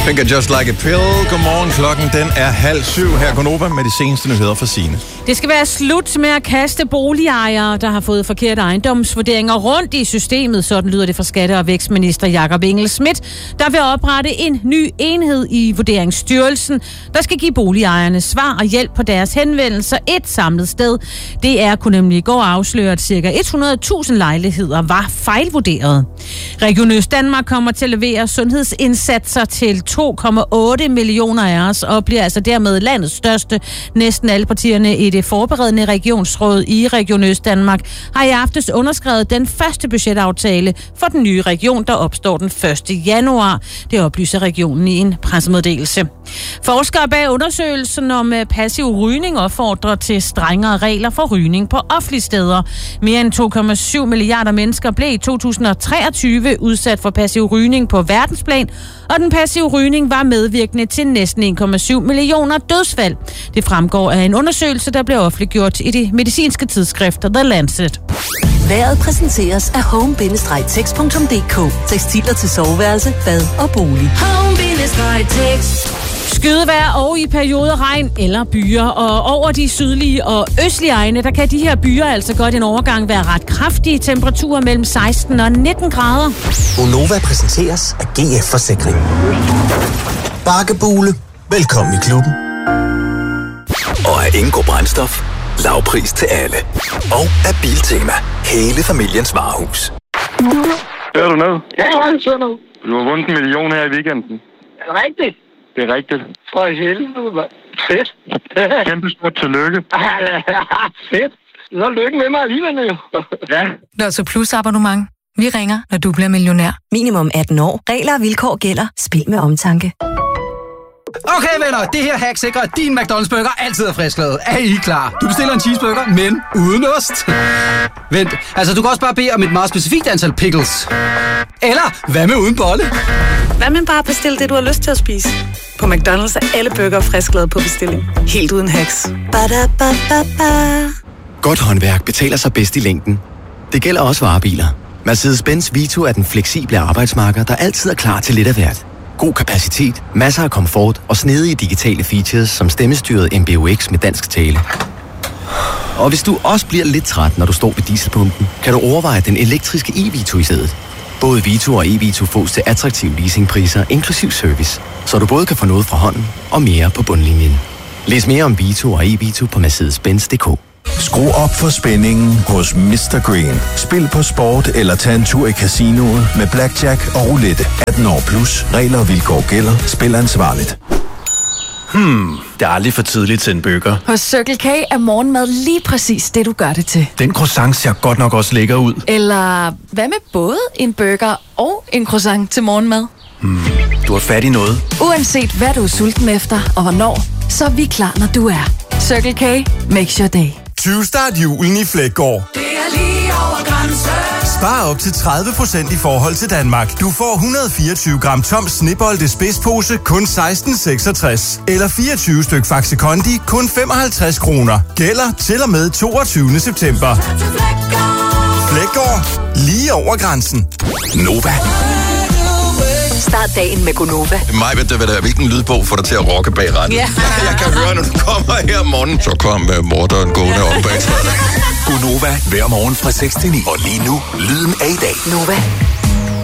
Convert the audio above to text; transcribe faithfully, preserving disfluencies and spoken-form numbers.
Finger Just Like a Pill. Godmorgen, klokken den er halv syv. Her går Nova med de seneste nyheder fra Signe. Det skal være slut med at kaste boligejere, der har fået forkerte ejendomsvurderinger rundt i systemet. Sådan lyder det fra Skatte- og Vækstminister Jakob Engel-Schmidt, der vil oprette en ny enhed i Vurderingsstyrelsen, der skal give boligejerne svar og hjælp på deres henvendelser et samlet sted. Det er kunne nemlig i går afsløre, at ca. hundrede tusind lejligheder var fejlvurderet. Region Østdanmark kommer til at levere sundhedsindsatser til to komma otte millioner af os, og bliver altså dermed landets største. Næsten alle partierne i det forberedende regionsråd i Region Østdanmark har i aftes underskrevet den første budgetaftale for den nye region, der opstår den første januar. Det oplyser regionen i en pressemeddelelse. Forskere bag undersøgelsen om passiv rygning opfordrer til strengere regler for rygning på offentlige steder. Mere end to komma syv milliarder mennesker blev i to tusind og treogtyve udsat for passiv rygning på verdensplan, og den passive rygning var medvirkende til næsten en komma syv millioner dødsfald. Det fremgår af en undersøgelse, der blev offentliggjort i det medicinske tidsskrift The Lancet. Vejret præsenteres af home bindestreg tex punktum d k. Tekstiler til soveværelse, bad og bolig. home bindestreg tex. Skydevejr og i perioder regn eller byer, og over de sydlige og østlige egne, der kan de her byer altså godt en overgang være ret kraftige. Temperaturer mellem seksten og nitten grader. Gonova præsenteres af G F Forsikring. Bakkebule. Velkommen i klubben. Og af Ingo Brændstof. Lavpris til alle. Og af Biltema. Hele familiens varehus. Hører du noget? Ja, jeg hører noget. Du har vundet en million her i weekenden. Er det rigtigt? Det er rigtigt. For helvede, mand. Fedt. Kæmpe stort tillykke. Fedt. Så lykke med mig alligevel, jo. Ja. Lotto Plus abonnement. Vi ringer, når du bliver millionær. Minimum atten år. Regler og vilkår gælder. Spil med omtanke. Okay venner, det her hack sikrer, at din McDonald's burger altid er frisklavet. Er I klar? Du bestiller en cheeseburger, men uden ost. Vent, altså du kan også bare bede om et meget specifikt antal pickles. Eller, hvad med uden bolle? Hvad med bare bestille det, du har lyst til at spise? På McDonald's er alle burger frisklavet på bestilling. Helt uden hacks. Ba-da-ba-ba-ba. Godt håndværk betaler sig bedst i længden. Det gælder også varebiler. Mercedes-Benz Vito er den fleksible arbejdsmarker, der altid er klar til lidt af hvert. God kapacitet, masser af komfort og snedige digitale features som stemmestyret M B U X med dansk tale. Og hvis du også bliver lidt træt, når du står ved dieselpumpen, kan du overveje den elektriske e-Vito i stedet. Både Vito og e-Vito fås til attraktive leasingpriser inklusiv service, så du både kan få noget fra hånden og mere på bundlinjen. Læs mere om Vito og e-Vito på mercedes benz punktum d k. Skru op for spændingen hos mister Green. Spil på sport eller tag en tur i casinoet med blackjack og roulette. atten år plus. Regler og vilkår gælder. Spil ansvarligt. Hmm, det er aldrig for tidligt til en burger. Hos Circle K er morgenmad lige præcis det, du gør det til. Den croissant ser godt nok også lækker ud. Eller hvad med både en burger og en croissant til morgenmad? Hmm, du har fat i noget. Uanset hvad du er sulten efter og hvornår, så er vi klar, når du er. Circle K makes your day. tyve start julen i Flækgaard. Det er lige over grænsen. Spar op til tredive procent i forhold til Danmark. Du får et hundrede og fireogtyve gram tom Snebolde spidspose kun seksten seksogtres. Eller fireogtyve styk Faxe Kondi kun femoghalvtreds kroner. Gælder til og med toogtyvende september. Flækgaard. Lige over grænsen. Nova. Start dagen med Gonova. Mig ved det, hvilken lydbog får dig til at rocke bag rattet. Ja. Jeg kan høre, når du kommer her om morgenen, så kom uh, morderen gående om bag træet. Gonova hver morgen fra seks til ni. Og lige nu, lyden af i dag. Nova.